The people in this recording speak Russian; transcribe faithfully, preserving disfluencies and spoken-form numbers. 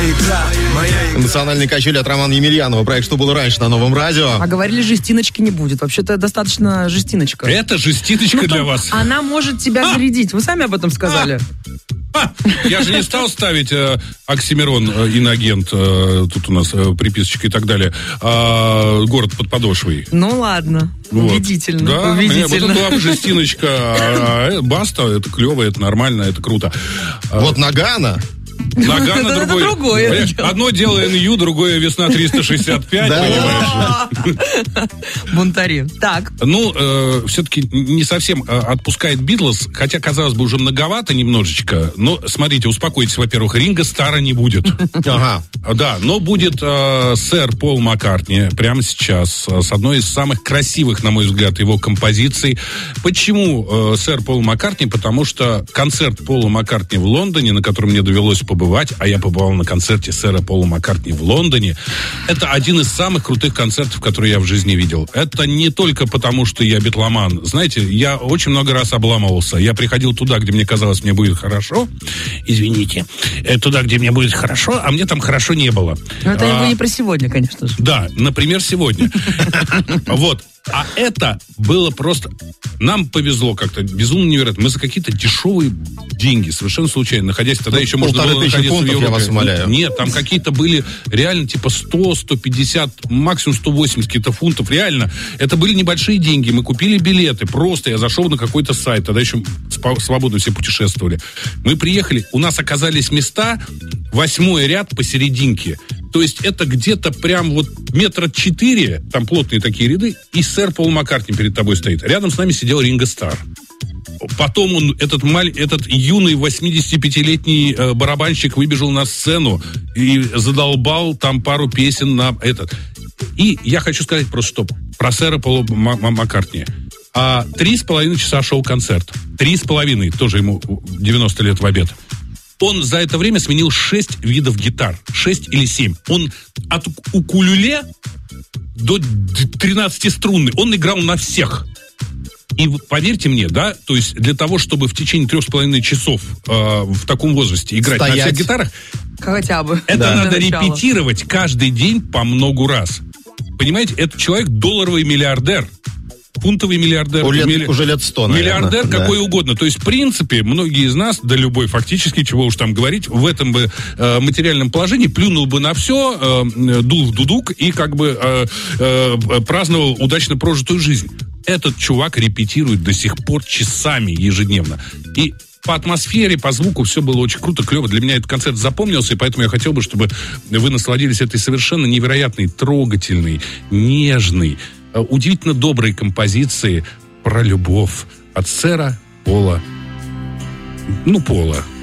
игра, моя игра. Эмоциональные качели от Романа Емельянова. Проект «Что было раньше» на Новом радио. А говорили, жестиночки не будет. Вообще-то достаточно жестиночка. Это жестиночка Ну, для там вас. Она может тебя А! зарядить. Вы сами об этом сказали. А, я же не стал ставить э, оксимирон, э, иноагент, э, тут у нас э, приписочка и так далее, э, город под подошвой. Ну ладно. Вот. Убедительно. Да, убедительно. вот это была жестиночка. А, а, баста, это клево, это нормально, это круто. Вот Нагано. Нагано Это другой. другое. Понимаешь, одно дело эн ю, другое весна триста шестьдесят пять, Да. понимаешь? Бунтари. Так. Ну, э, все-таки не совсем э, отпускает Битлз, хотя, казалось бы, уже многовато немножечко. Но, смотрите, успокойтесь, во-первых, Ринго Стара не будет. Ага. Да, но будет э, сэр Пол Маккартни прямо сейчас э, с одной из самых красивых, на мой взгляд, его композиций. Почему э, сэр Пол Маккартни? Потому что концерт Пола Маккартни в Лондоне, на котором мне довелось побывать, а я побывал на концерте сэра Пола Маккартни в Лондоне, это один из самых крутых концертов, которые я в жизни видел. Это не только потому, что я битломан. Знаете, я очень много раз обламывался. Я приходил туда, где мне казалось, мне будет хорошо. Извините. Э, Туда, где мне будет хорошо, а мне там хорошо не было. Но это А, не про сегодня, конечно же. Да, например, сегодня. Вот. А это было просто... Нам повезло как-то, безумно невероятно. Мы за какие-то дешевые деньги, совершенно случайно, находясь тогда Ну, еще можно полторы было тысячи находиться в фунтов, я Европе. вас умоляю. Нет, там какие-то были реально типа сто, сто пятьдесят, максимум сто восемьдесят каких-то фунтов. Реально. Это были небольшие деньги. Мы купили билеты. Просто я зашел на какой-то сайт. Тогда еще спо- свободно все путешествовали. Мы приехали. У нас оказались места, восьмой ряд посерединке. То есть это где-то прям вот метра четыре, там плотные такие ряды, и сэр Пол Маккартни перед тобой стоит. Рядом с нами сидел Ринго Стар. Потом он, этот, маль, этот юный восьмидесятипятилетний э, барабанщик выбежал на сцену и задолбал там пару песен на этот. И я хочу сказать просто, что про сэра Пола Ма- Ма- Маккартни. А, три с половиной часа шел концерт. Три с половиной, тоже ему девяносто лет в обед. Он за это время сменил шесть видов гитар. Шесть или семь. Он от укулеле до тринадцатиструнной. Он играл на всех. И вот поверьте мне, да, то есть для того, чтобы в течение трех с половиной часов э, в таком возрасте играть Стоять. на всех гитарах, Хотя бы. это Да. надо Для начала. репетировать каждый день по многу раз. Понимаете, этот человек долларовый миллиардер. Фунтовый миллиардер. Уже лет- милли- уже лет сто, наверное. Миллиардер Да. какой угодно. То есть, в принципе, многие из нас, да любой фактически, чего уж там говорить, в этом бы э, материальном положении плюнул бы на все, э, дул в дудук и как бы э, э, праздновал удачно прожитую жизнь. Этот чувак репетирует до сих пор часами ежедневно. И по атмосфере, по звуку все было очень круто, клево. Для меня этот концерт запомнился, и поэтому я хотел бы, чтобы вы насладились этой совершенно невероятной, трогательной, нежной, э, удивительно доброй композицией про любовь от сэра Пола. Ну, Пола.